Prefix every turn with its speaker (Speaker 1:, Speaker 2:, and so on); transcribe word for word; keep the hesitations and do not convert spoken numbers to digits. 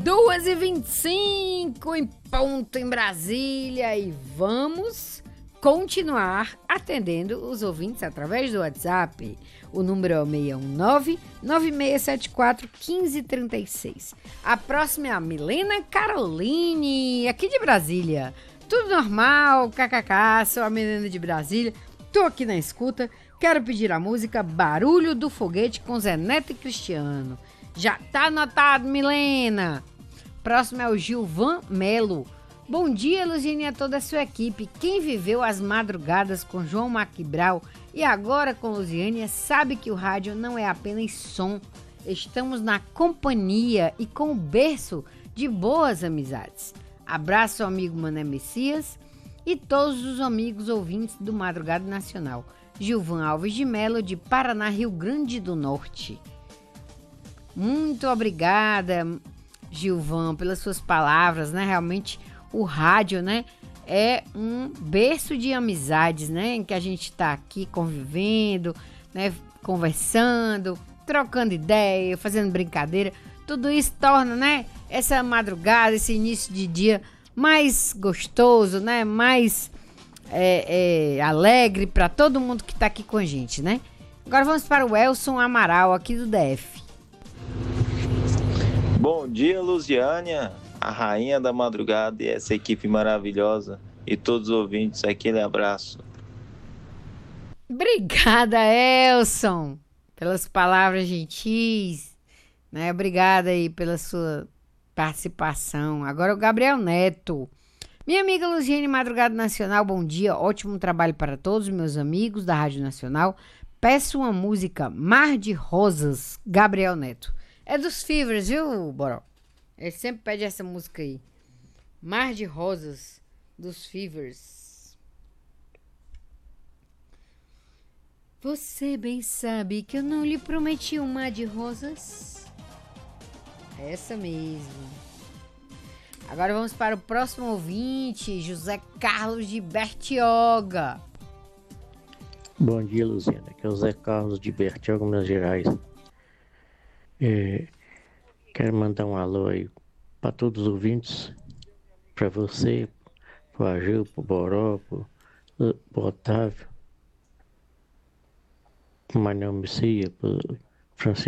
Speaker 1: duas e vinte e cinco em ponto em Brasília e vamos continuar atendendo os ouvintes através do WhatsApp. O número é o seis um nove, nove seis sete quatro, um cinco três seis. A próxima é a Milena Caroline, aqui de Brasília. Tudo normal, kkk, sou a Milena de Brasília. Tô aqui na escuta, quero pedir a música Barulho do Foguete com Zé Neto e Cristiano. Já tá anotado, Milena. Próximo é o Gilvan Melo. Bom dia, Luziane, e a toda a sua equipe. Quem viveu as madrugadas com João Maquibral e agora com Luziane sabe que o rádio não é apenas som. Estamos na companhia e com o berço de boas amizades. Abraço ao amigo Mané Messias e todos os amigos ouvintes do Madrugada Nacional. Gilvan Alves de Melo, de Paraná, Rio Grande do Norte. Muito obrigada, Gilvan, pelas suas palavras, né? Realmente o rádio, né, é um berço de amizades, né? Em que a gente está aqui convivendo, né, conversando, trocando ideia, fazendo brincadeira. Tudo isso torna, né, essa madrugada, esse início de dia mais gostoso, né? Mais é, é, alegre para todo mundo que está aqui com a gente, né? Agora vamos para o Elson Amaral, aqui do D F.
Speaker 2: Bom dia, Luziânia, a rainha da madrugada e essa equipe maravilhosa e todos os ouvintes, aquele abraço.
Speaker 1: Obrigada, Elson, pelas palavras gentis, né? Obrigada aí pela sua participação. Agora o Gabriel Neto. Minha amiga Luziane, Madrugada Nacional, bom dia, ótimo trabalho para todos os meus amigos da Rádio Nacional. Peço uma música, Mar de Rosas, Gabriel Neto. É dos Fevers, viu, Boró? Ele sempre pede essa música aí. Mar de Rosas, dos Fevers. Você bem sabe que eu não lhe prometi um mar de rosas. Essa mesmo. Agora vamos para o próximo ouvinte, José Carlos de Bertioga.
Speaker 3: Bom dia, Luziana. Aqui é o Zé Carlos de Bertioga, Minas Gerais. É, quero mandar um alô aí para todos os ouvintes, para você, para o Agil, para o Boró, para o Otávio, para o Manel Messia, para o Francisco.